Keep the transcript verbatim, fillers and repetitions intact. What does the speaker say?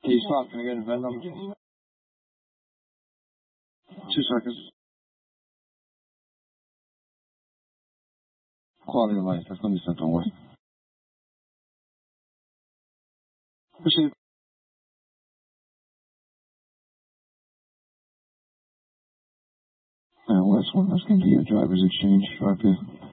Hey, stop. Can I get a V I N number? Two seconds. Quality of life. That's going to be sent on what? Proceed. Uh, last one. That's going to be a driver's exchange. Sharp here.